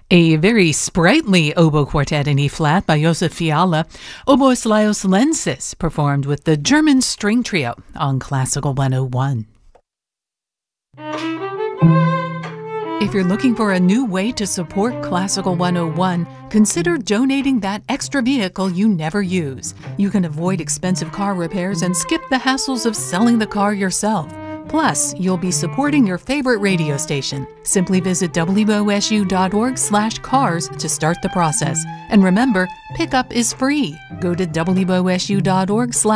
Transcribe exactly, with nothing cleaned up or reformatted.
A very sprightly oboe quartet in E-flat by Josef Fiala, Oboist Lajos Lensis, performed with the German String Trio on Classical one oh one. If you're looking for a new way to support Classical one oh one, consider donating that extra vehicle you never use. You can avoid expensive car repairs and skip the hassles of selling the car yourself. Plus, you'll be supporting your favorite radio station. Simply visit W O S U dot org slash cars to start the process. And remember, pickup is free. Go to W O S U dot org slash